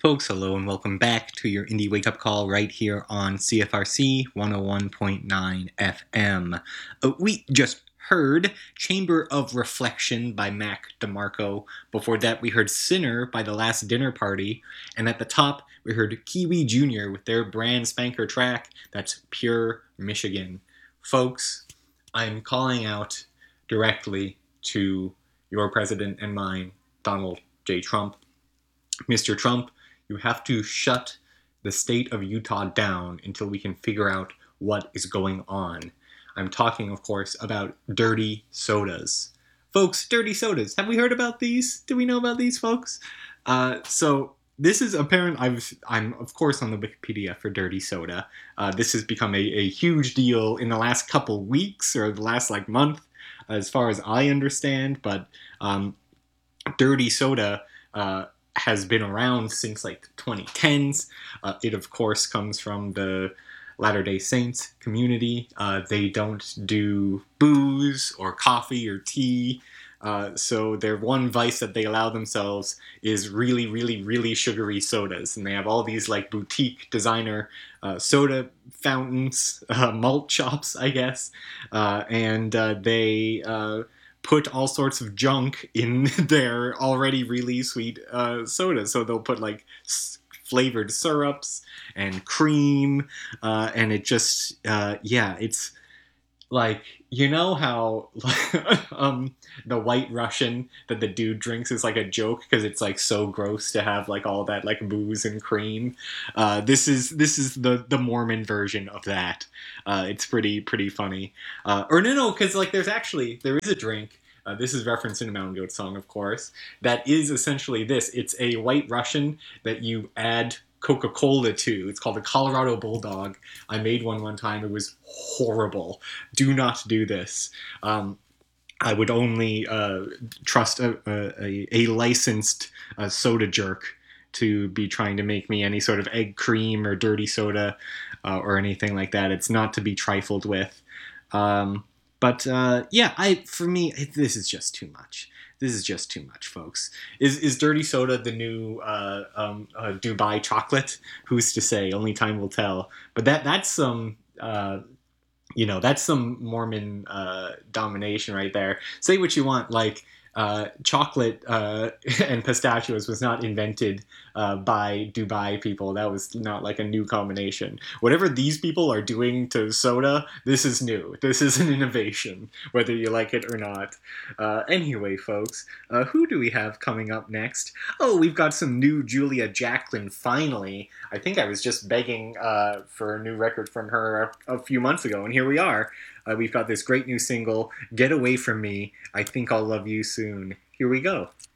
Folks, hello and welcome back to your Indie Wake Up Call right here on CFRC 101.9 FM. We just heard Chamber of Reflection by Mac DeMarco. Before that, we heard Sinner by The Last Dinner Party. And at the top, we heard Kiwi Jr. with their brand spanker track. That's Pure Michigan. Folks, I'm calling out directly to your president and mine, Donald J. Trump. Mr. Trump, you have to shut the state of Utah down until we can figure out what is going on. I'm talking, of course, about dirty sodas. Folks, dirty sodas. Have we heard about these? Do we know about these, folks? So this is apparent. I'm, of course, on the Wikipedia for dirty soda. This has become a huge deal in the last couple weeks or the last, month, as far as I understand. But dirty soda has been around since the 2010s. It of course comes from the Latter-day Saints community. They don't do booze or coffee or tea. So their one vice that they allow themselves is really, really, really sugary sodas. And they have all these boutique designer soda fountains, malt shops, I guess. And they put all sorts of junk in their already really sweet soda. So they'll put flavored syrups and cream, and it just, it's you know how the White Russian that the dude drinks is a joke because it's so gross to have all that booze and cream. This is the Mormon version of that. It's pretty funny. Or no, because there is a drink. This is referenced in a Mountain Goat song, of course. That is essentially this. It's a White Russian that you add Coca-Cola to. It's called a Colorado Bulldog. I made one time. It was horrible. Do not do this. I would only trust a licensed soda jerk to be trying to make me any sort of egg cream or dirty soda or anything like that. It's not to be trifled with. But for me, this is just too much. This is just too much, folks. Is dirty soda the new Dubai chocolate? Who's to say? Only time will tell. But that's some that's some Mormon domination right there. Say what you want, chocolate and pistachios was not invented by Dubai people. That was not a new combination. Whatever these people are doing to soda, this is new. This is an innovation, whether you like it or not. Anyway, folks, who do we have coming up next? Oh, we've got some new Julia Jacklin, finally. I think I was just begging for a new record from her a few months ago, and here we are. We've got this great new single, Get Away From Me, I Think I'll Love You Soon. Here we go.